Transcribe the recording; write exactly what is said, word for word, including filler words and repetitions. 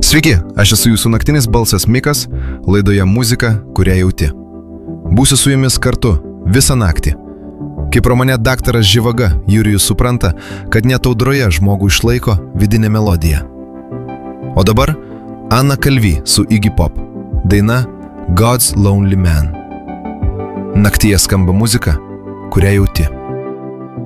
Sveiki, aš esu jūsų naktinis balsas Mikas, laidoje muzika, kurią jauti. Būsiu su jumis kartu visą naktį. Kaip romane daktaras Živaga, Jurijus supranta, kad net audroje žmogų išlaiko vidinė melodija. O dabar Anna Kalvy su Iggy Pop. Daina God's Lonely Man. Naktyje skamba muzika, kurią jauti.